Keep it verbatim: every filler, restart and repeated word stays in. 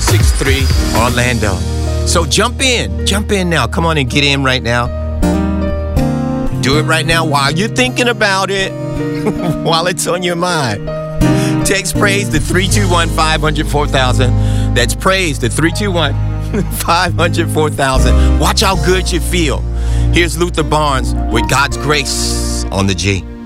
six three Orlando. So jump in. Jump in now. Come on and get in right now. Do it right now while you're thinking about it. While it's on your mind. Text praise to three two one, five hundred, four thousand. That's praise to three two one, five hundred, four thousand. Watch how good you feel. Here's Luther Barnes with God's Grace on the G.